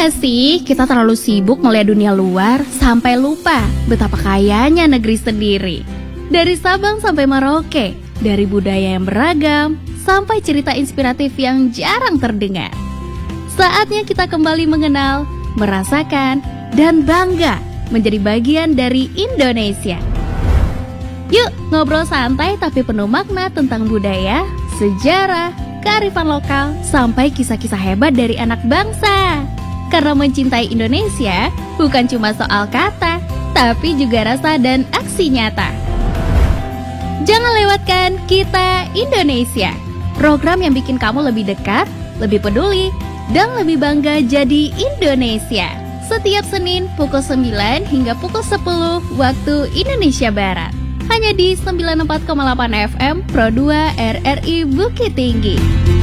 nggak sih kita terlalu sibuk melihat dunia luar sampai lupa betapa kayanya negeri sendiri? Dari Sabang sampai Merauke, dari budaya yang beragam sampai cerita inspiratif yang jarang terdengar. Saatnya kita kembali mengenal, merasakan, dan bangga menjadi bagian dari Indonesia. Yuk ngobrol santai tapi penuh makna tentang budaya, sejarah, kearifan lokal, sampai kisah-kisah hebat dari anak bangsa. Karena mencintai Indonesia bukan cuma soal kata, tapi juga rasa dan aksi nyata. Jangan lewatkan Kita Indonesia, program yang bikin kamu lebih dekat, lebih peduli, dan lebih bangga jadi Indonesia. Setiap Senin pukul 9 hingga pukul 10 waktu Indonesia Barat. Hanya di 94,8 FM Pro 2 RRI Bukit Tinggi.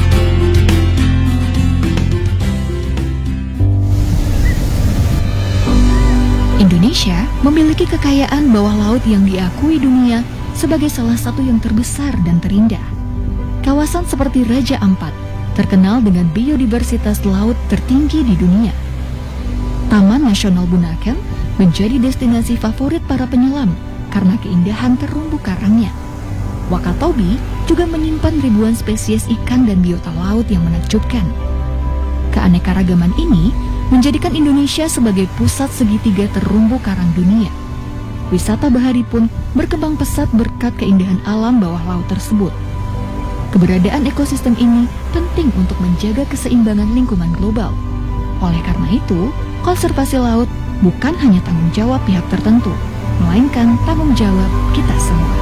Indonesia memiliki kekayaan bawah laut yang diakui dunia sebagai salah satu yang terbesar dan terindah. Kawasan seperti Raja Ampat terkenal dengan biodiversitas laut tertinggi di dunia. Taman Nasional Bunaken menjadi destinasi favorit para penyelam karena keindahan terumbu karangnya. Wakatobi juga menyimpan ribuan spesies ikan dan biota laut yang menakjubkan. Keanekaragaman ini menjadikan Indonesia sebagai pusat segitiga terumbu karang dunia. Wisata bahari pun berkembang pesat berkat keindahan alam bawah laut tersebut. Keberadaan ekosistem ini penting untuk menjaga keseimbangan lingkungan global. Oleh karena itu, konservasi laut bukan hanya tanggung jawab pihak tertentu, melainkan tanggung jawab kita semua.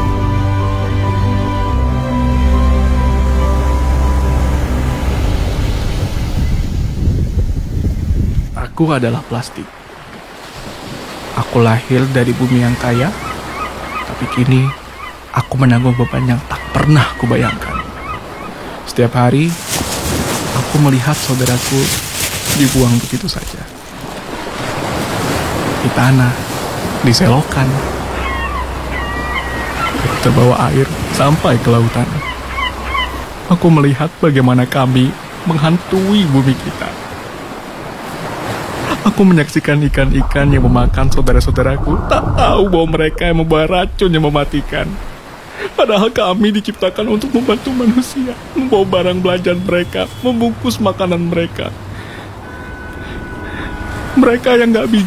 Aku adalah plastik. Aku lahir dari bumi yang kaya, tapi kini aku menanggung beban yang tak pernah kubayangkan. Setiap hari, aku melihat saudaraku dibuang begitu saja. Di tanah, di selokan, terbawa air sampai ke lautan. Aku melihat bagaimana kami menghantui bumi kita. Aku menyaksikan ikan-ikan yang memakan saudara-saudaraku, tak tahu bahwa mereka yang membawa racun yang mematikan. Padahal kami diciptakan untuk membantu manusia, membawa barang belanjaan mereka, membungkus makanan mereka. Mereka yang gak bijak